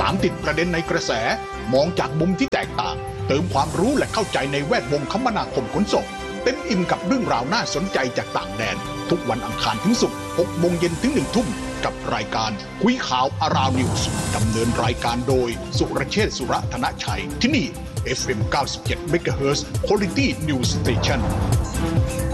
ตามติดประเด็นในกระแสมองจากมุมที่แตกต่างเติมความรู้และเข้าใจในแวดวงคมนาคมขนส่งเต็มอิ่มกับเรื่องราวน่าสนใจจากต่างแดนทุกวันอังคารถึงศุกร์ 6 โมงเย็นถึง 1 ทุ่มกับรายการคุยข่าวอาราวนิวส์ดำเนินรายการโดยสุรเชษฐ์ สุรธนชัยที่นี่ FM 97 MHz Quality News Station